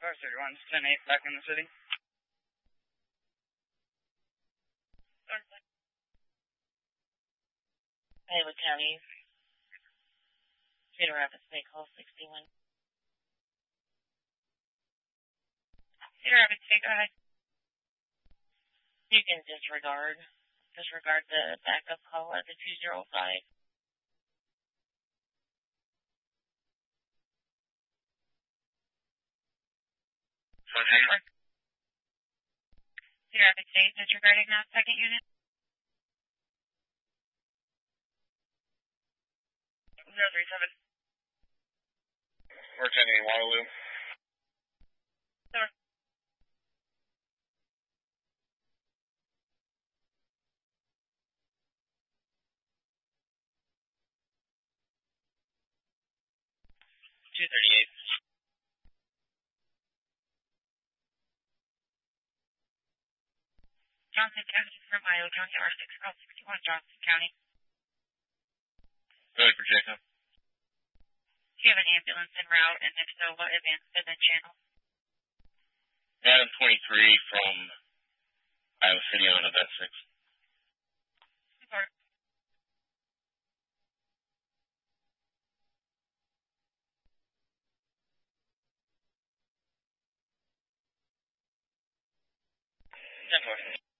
Car 31's 10-8 back in the city. Iowa County, Cedar Rapids, State Call 61. Cedar Rapids, State, go ahead. You can disregard the backup call at the 205. Okay. Cedar Rapids State, disregarding that second unit. 037. We're 10-8 Waterloo. Sir. Johnson County from Iowa County, R6 call 61, Johnson County. Ready for Jacob. Do you have an ambulance en route, and if so, what advanced to the channel? Adam 23 from Iowa City on event 6. Report. Ten 4.